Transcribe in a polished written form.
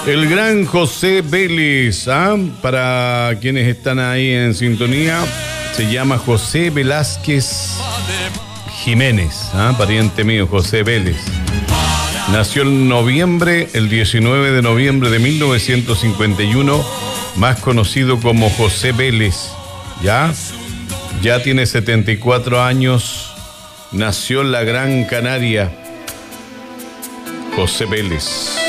El gran José Vélez, para quienes están ahí en sintonía, se llama José Velázquez Jiménez, pariente mío, José Vélez. Nació el 19 de noviembre de 1951, más conocido como José Vélez, ¿ya? Ya tiene 74 años, nació en la Gran Canaria, José Vélez.